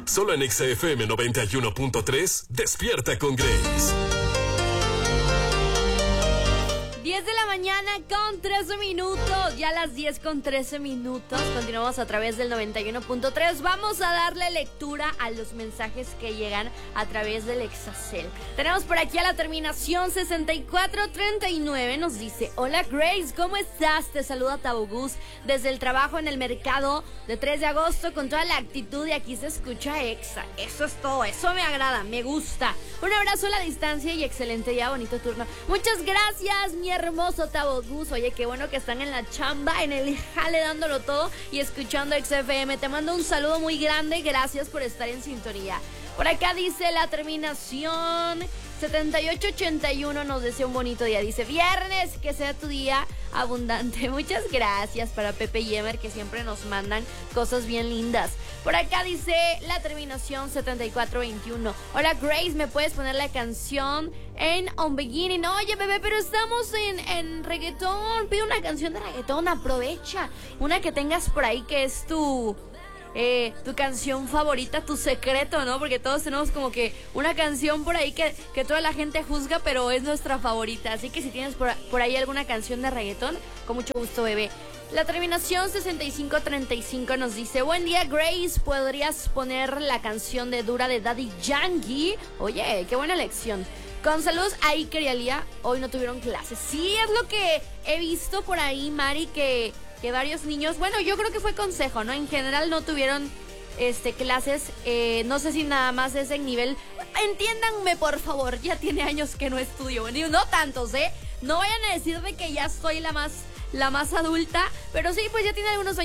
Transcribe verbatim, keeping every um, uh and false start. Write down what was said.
Solo en Exa F M noventa y uno punto tres, Despierta con Grace. diez de la mañana con trece minutos, ya las diez con trece minutos, continuamos a través del noventa y uno punto tres, vamos a darle lectura a los mensajes que llegan a través del Exacel. Tenemos por aquí a la terminación sesenta y cuatro treinta y nueve, nos dice: hola Grace, ¿cómo estás? Te saluda Tabogus desde el trabajo en el mercado de tres de agosto con toda la actitud y aquí se escucha Exa, eso es todo, eso me agrada, me gusta. Un abrazo a la distancia y excelente día, bonito turno. Muchas gracias, mi hermoso Tabogus. Oye, qué bueno que están en la chamba, en el jale, dándolo todo y escuchando X F M. Te mando un saludo muy grande, gracias por estar en sintonía. Por acá dice la terminación setenta y ocho ochenta y uno, nos desea un bonito día. Dice: viernes, que sea tu día abundante. Muchas gracias para Pepe y Emer, que siempre nos mandan cosas bien lindas. Por acá dice la terminación setenta y cuatro veintiuno. Hola Grace, ¿me puedes poner la canción en On Beginning? Oye bebé, pero estamos en, en reggaetón. Pide una canción de reggaetón, aprovecha. Una que tengas por ahí que es tu... Eh, tu canción favorita, tu secreto, ¿no? Porque todos tenemos como que una canción por ahí que, que toda la gente juzga, pero es nuestra favorita. Así que si tienes por, por ahí alguna canción de reggaetón, con mucho gusto, bebé. La terminación sesenta y cinco treinta y cinco nos dice: buen día Grace, ¿podrías poner la canción de Dura de Daddy Yankee? Oye, qué buena elección. Con saludos a Iker y Alía, hoy no tuvieron clases. Sí, es lo que he visto por ahí, Mari, que... que varios niños, bueno, yo creo que fue consejo, ¿no? En general no tuvieron este clases, eh, no sé si nada más es en nivel, entiéndanme por favor, ya tiene años que no estudio, bueno, no tantos, ¿eh? No vayan a decirme que ya soy la más, la más adulta, pero sí, pues ya tiene algunos años